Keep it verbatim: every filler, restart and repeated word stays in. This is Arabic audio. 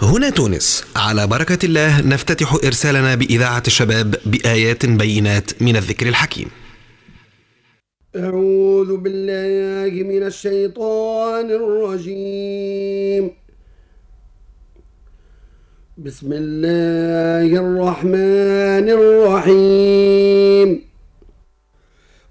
هنا تونس، على بركة الله نفتتح إرسالنا بإذاعة الشباب بآيات بينات من الذكر الحكيم. أعوذ بالله من الشيطان الرجيم. بسم الله الرحمن الرحيم.